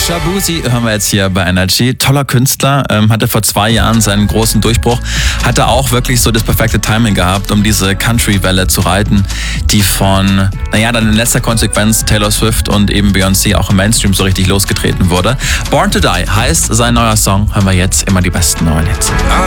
Shaboozey hören wir jetzt hier bei Energy. Toller Künstler, hatte vor 2 Jahren seinen großen Durchbruch. Hatte auch wirklich so das perfekte Timing gehabt, um diese Country-Welle zu reiten, die von, dann in letzter Konsequenz Taylor Swift und eben Beyoncé auch im Mainstream so richtig losgetreten wurde. Born to Die heißt sein neuer Song. Hören wir jetzt immer die besten neuen Hits.